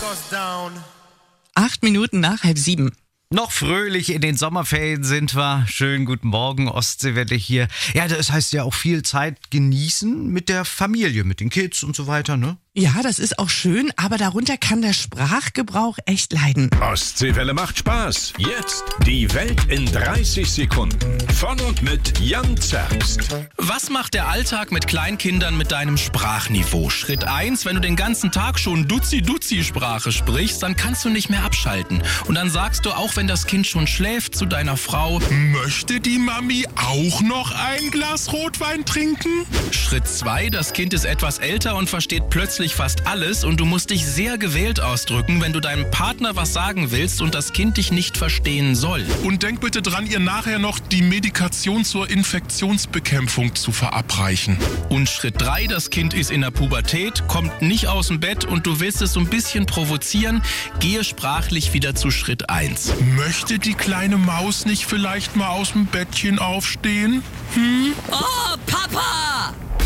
8 Minuten nach 6:30. Noch fröhlich in den Sommerferien sind wir. Schönen guten Morgen, Ostseewelle hier. Ja, das heißt ja auch viel Zeit genießen mit der Familie, mit den Kids und so weiter, ne? Ja, das ist auch schön, aber darunter kann der Sprachgebrauch echt leiden. Ostseewelle macht Spaß. Jetzt die Welt in 30 Sekunden. Von und mit Jan Zerbst. Was macht der Alltag mit Kleinkindern mit deinem Sprachniveau? Schritt 1, wenn du den ganzen Tag schon Duzi-Duzi-Sprache sprichst, dann kannst du nicht mehr abschalten. Und dann sagst du, auch wenn das Kind schon schläft, zu deiner Frau: Möchte die Mami auch noch ein Glas Rotwein trinken? Schritt 2, das Kind ist etwas älter und versteht plötzlich fast alles und du musst dich sehr gewählt ausdrücken, wenn du deinem Partner was sagen willst und das Kind dich nicht verstehen soll. Und denk bitte dran, ihr nachher noch die Medikation zur Infektionsbekämpfung zu verabreichen. Und Schritt 3, das Kind ist in der Pubertät, kommt nicht aus dem Bett und du willst es so ein bisschen provozieren, gehe sprachlich wieder zu Schritt 1. Möchte die kleine Maus nicht vielleicht mal aus dem Bettchen aufstehen? Oh, Papa!